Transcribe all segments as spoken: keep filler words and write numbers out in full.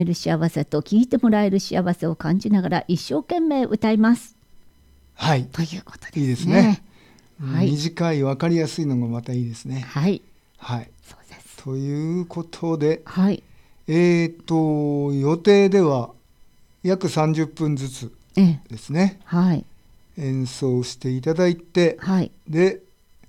える幸せと聞いてもらえる幸せを感じながら一生懸命歌います。 はい。 ということですね。 いいですね。 はい、 短い分かりやすいのがまたいいですね。 はい、 はい。 そうです。 ということで、 はい、 えっと予定では約さんじゅっぷんずつええ、 ですね。 はい、 演奏していただいて、 はい、 で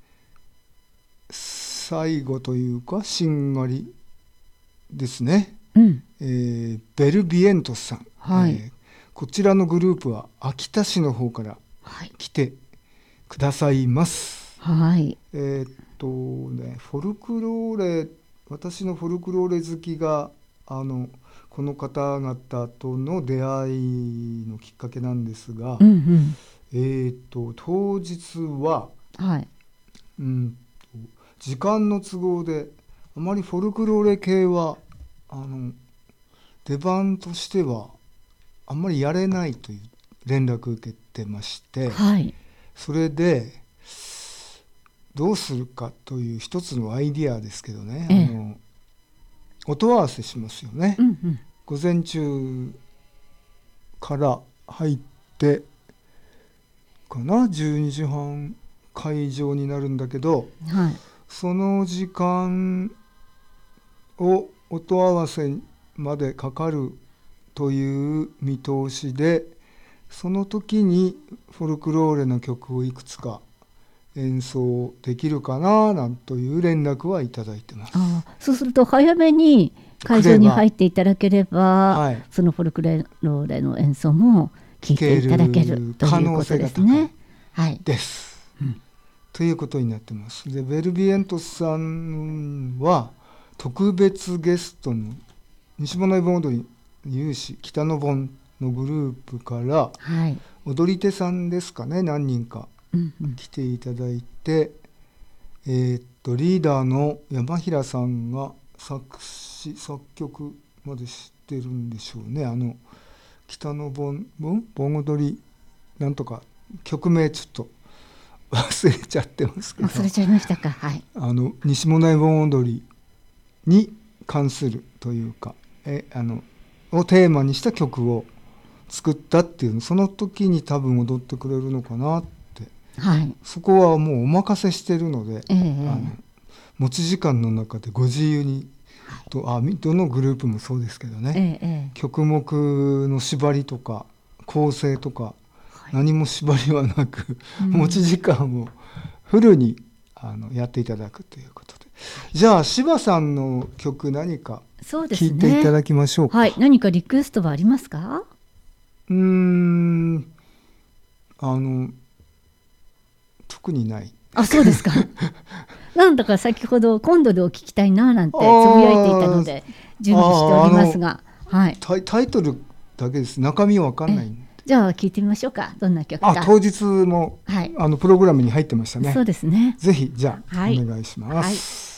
最後というかしんがりですね。 うん、 えーベルビエントスさん、 はい、 えーこちらのグループは秋田市の方からはい、 来てくださいます。 はい、 えーっとねフォルクローレ私のフォルクローレ好きがあのこの方々との出会いのきっかけなんですが、 うん、うん、 えーっと当日は、 はい、 うんと時間の都合であまりフォルクローレ系はあの出番としてはあんまりやれないという連絡を受けてまして、 はい、 それでどうするかという一つのアイディアですけどね、 ええ、 あの音合わせしますよね。 うん、うん、 午前中から入ってかなじゅうにじはん会場になるんだけど、 はい、 その時間を音合わせまでかかるという見通しで、その時にフォルクローレの曲をいくつか演奏できるかななんという連絡はいただいてます。 ああ、そうすると早めに会場に入っていただければ、 はい、 そのフォルクローレの演奏も聴いていただけるということですね。はい、 です、 うん、 ということになってます。でベルビエントスさんは特別ゲストの西馬音イボ踊り有志北の盆のグループから、 はい、 踊り手さんですかね、何人かうんうん、 来ていただいて、えーっとリーダーの山平さんが作詞作曲までしてるんでしょうね。あの北の盆盆踊りなんとか曲名ちょっと忘れちゃってますけど、 忘れちゃいましたか。はい、 あの西馬音盆踊りに関するというかえあのをテーマにした曲を作ったっていうの、その時に多分踊ってくれるのかなって、 はい、 そこはもうお任せしてるので、 ええ、 あの持ち時間の中でご自由に、はい、とあどのグループもそうですけどね、 ええ、 曲目の縛りとか構成とか、はい、何も縛りはなく、うん、持ち時間をフルにあのやっていただくということで、はい、じゃあ柴さんの曲何か聞いていただきましょうか。 はい、何かリクエストはありますか？ うーんあの特にない。 あ、そうですか。なんだか先ほど今度でお聞きたいななんてつぶやいていたので準備しておりますが、はい、 タイ、タイトルだけです。中身は分かんないんで。 じゃあ聞いてみましょうか。どんな曲か。 あ、当日も、はい、あのプログラムに入ってましたね。 そうですね。 ぜひじゃあ、 はい、 お願いします。はい。